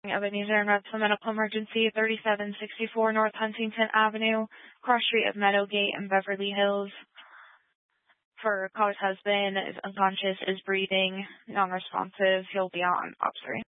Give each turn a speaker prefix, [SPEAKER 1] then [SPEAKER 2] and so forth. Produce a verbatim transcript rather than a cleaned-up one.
[SPEAKER 1] Ebenezer and Repton Medical Emergency, thirty-seven sixty-four North Huntington Avenue, cross street of Meadowgate in Beverly Hills. For caller's husband, is unconscious, is breathing, non-responsive. He'll be on O B S three.